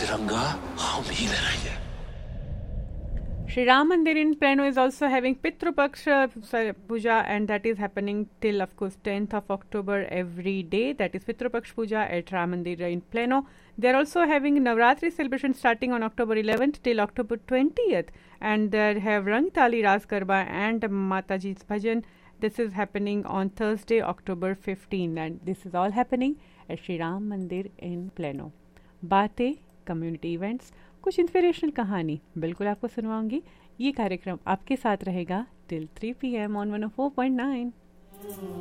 तिरंगा हम ही लहराएंगे। Sri Ram Mandir in Plano is also having Pitru Paksha Puja, and that is happening till, of course, 10th of October every day. That is Pitru Paksha Puja at Ram Mandir in Plano. They are also having Navratri celebration starting on October 11th till October 20th, and they have Rang Tali Ras Garba and Mataji's Bhajan. This is happening on Thursday, October 15, and this is all happening at Sri Ram Mandir in Plano. बातें, community events, कुछ inspirational कहानी बिल्कुल आपको सुनवाऊंगी। ये कार्यक्रम आपके साथ रहेगा टिल 3 PM ऑन 104.9।